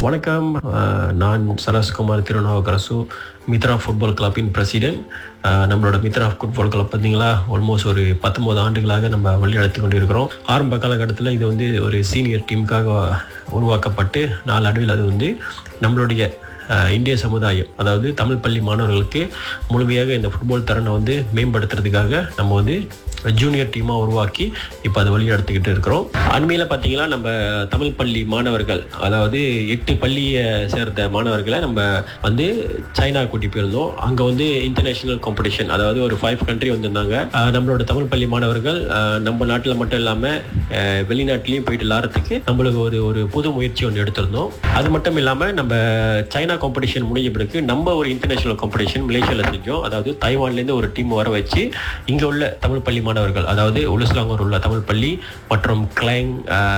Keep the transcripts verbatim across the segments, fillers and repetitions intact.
வணக்கம். அஹ், நான் சரஸ்குமார் Thirunavukkarasu, Mitra football கிளப்பின் president. நம்மளோட மித்ரா ஃபுட்பால் கிளப் பார்த்தீங்களா, ஆல்மோஸ்ட் ஒரு பத்தொன்பது ஆண்டுகளாக நம்ம வழிநடத்தி கொண்டிருக்கிறோம். ஆரம்ப காலகட்டத்தில் இது வந்து ஒரு சீனியர் டீமுக்காக உருவாக்கப்பட்டு நாளடைவில் அது வந்து நம்மளுடைய அஹ், இந்திய சமுதாயம், அதாவது தமிழ் பள்ளி மாணவர்களுக்கு முழுமையாக இந்த ஃபுட்பால் திறனை வந்து மேம்படுத்துறதுக்காக நம்ம வந்து ஜூனியர் டீமாக உருவாக்கி இப்போ அதை வழி நடத்திக்கிட்டு இருக்கிறோம். அண்மையில் பார்த்தீங்கன்னா நம்ம தமிழ் பள்ளி மாணவர்கள், அதாவது எட்டு பள்ளியை சேர்ந்த மாணவர்களை நம்ம வந்து சைனா கூட்டி போயிருந்தோம். அங்கே வந்து இன்டர்நேஷ்னல் காம்படிஷன், அதாவது ஒரு ஃபைவ் கண்ட்ரி வந்திருந்தாங்க. அஹ் நம்மளோட தமிழ் பள்ளி மாணவர்கள் அஹ் நம்ம நாட்டில் மட்டும் இல்லாமல் வெளிநாட்டிலையும் போயிட்டு விளாட்றதுக்கு நம்மளுக்கு ஒரு ஒரு புது முயற்சி ஒன்று எடுத்திருந்தோம். அது மட்டும் இல்லாமல் நம்ம சைனா காம்படிஷன் முடிஞ்ச பிறகு நம்ம ஒரு இன்டர்நேஷ்னல் காம்படிஷன் மலேசியாவில் செஞ்சோம். அதாவது தைவான்லேருந்து ஒரு டீம் வர வச்சு இங்கே உள்ள தமிழ் பள்ளி மாணவர்கள், அதாவது உலுஸ்லாங்கூர் உள்ள தமிழ் பள்ளி மற்றும் கிளைங்,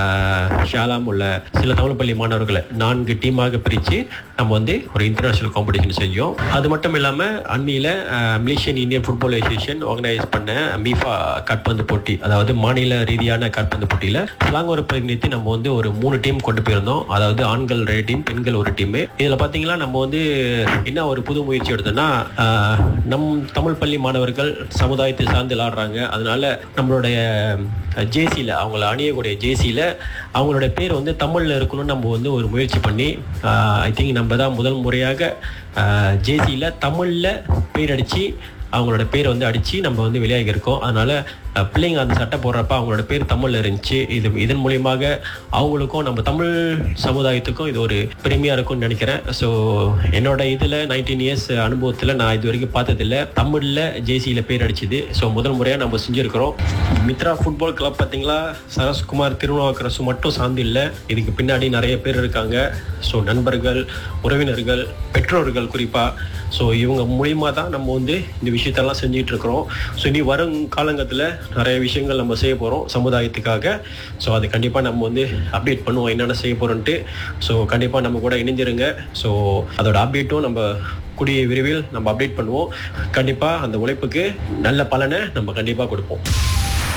ஷாலாம் உள்ள சில தமிழ் பள்ளி மாணவர்களை நான்கு டீமாக பிரித்து நம்ம வந்து ஒரு இன்டர்நேஷ்னல் காம்படிஷன் செஞ்சோம். அது மட்டும் இல்லாமல் அண்மையில் Malaysian Indian football association organise பண்ண மீஃபா கால்பந்து போட்டி, அதாவது மாநில ரீதியான கால்பந்து போட்டியில் ஸ்லாங்கூரை பிரதிநிதித்து நம்ம வந்து ஒரு மூணு டீம் கொண்டு போயிருந்தோம். அதாவது ஆண்கள் ரெண்டு டீம், பெண்கள் ஒரு டீம். இதில் பார்த்தீங்கன்னா நம்ம வந்து என்ன ஒரு புது முயற்சி எடுத்தோம்னா, நம் தமிழ் பள்ளி மாணவர்கள் சமுதாயத்தை சார்ந்து விளாடுறாங்க. அதனால நம்மளுடைய ஜேசியில், அவங்கள அணியக்கூடிய ஜேசியில் அவங்களோட பேர் வந்து தமிழில் இருக்கணும்னு நம்ம வந்து ஒரு முயற்சி பண்ணி, ஐ திங்க் நம்ம தான் முதல் முறையாக ஜேசியில் தமிழில் பேர் அடித்து அவங்களோட பேரை வந்து அடித்து நம்ம வந்து வெளியாகி இருக்கோம். அதனால் பிள்ளைங்க அந்த சட்டை போடுறப்ப அவங்களோட பேர் தமிழில் இருந்துச்சு. இது இதன் மூலியமாக அவங்களுக்கும் நம்ம தமிழ் சமுதாயத்துக்கும் இது ஒரு பெருமையாக இருக்கும்னு நினைக்கிறேன். ஸோ என்னோட இதில் நைன்டீன் இயர்ஸ் அனுபவத்தில் நான் இது வரைக்கும் பார்த்ததில்லை தமிழில் ஜேசியில் பேர் அடிச்சுது. ஸோ முதல் முறையாக நம்ம செஞ்சுருக்கிறோம். மித்ரா ஃபுட்பால் கிளப் பார்த்தீங்களா, சரஸ்குமார் திருநாவுக்கரசு மட்டும் சார்ந்து இல்லை, இதுக்கு பின்னாடி நிறைய பேர் இருக்காங்க. ஸோ நண்பர்கள், உறவினர்கள், பெற்றோர்கள் குறிப்பாக. ஸோ இவங்க மூலியமாக தான் நம்ம வந்து இந்த விஷயத்தெல்லாம் செஞ்சுட்டு இருக்கிறோம். ஸோ இனி வரும் காலங்கத்தில் நிறைய விஷயங்கள் நம்ம செய்ய போகிறோம் சமுதாயத்துக்காக. ஸோ அது கண்டிப்பாக நம்ம வந்து அப்டேட் பண்ணுவோம் என்னென்ன செய்ய போகிறோன்ட்டு. ஸோ கண்டிப்பாக நம்ம கூட இணைஞ்சிருங்க. ஸோ அதோட அப்டேட்டும் நம்ம கூடிய விரைவில் நம்ம அப்டேட் பண்ணுவோம். கண்டிப்பாக அந்த உழைப்புக்கு நல்ல பலனை நம்ம கண்டிப்பாக கொடுப்போம்.